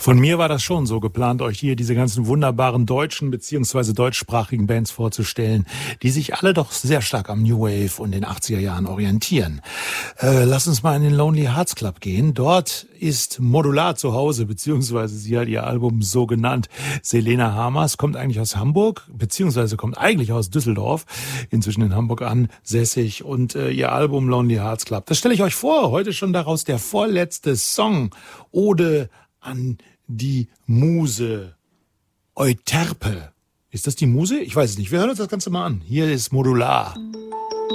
Von mir war das schon so geplant, euch hier diese ganzen wunderbaren deutschen bzw. deutschsprachigen Bands vorzustellen, die sich alle doch sehr stark am New Wave und den 80er Jahren orientieren. Lass uns mal in den Lonely Hearts Club gehen. Dort ist Modular zu Hause, beziehungsweise sie hat ihr Album so genannt. Selena Hamers kommt eigentlich aus Hamburg, beziehungsweise kommt eigentlich aus Düsseldorf, inzwischen in Hamburg ansässig, und ihr Album Lonely Hearts Club. Das stelle ich euch vor, heute schon daraus der vorletzte Song, Ode an die Muse. Euterpe. Ist das die Muse? Ich weiß es nicht. Wir hören uns das Ganze mal an. Hier ist Modular.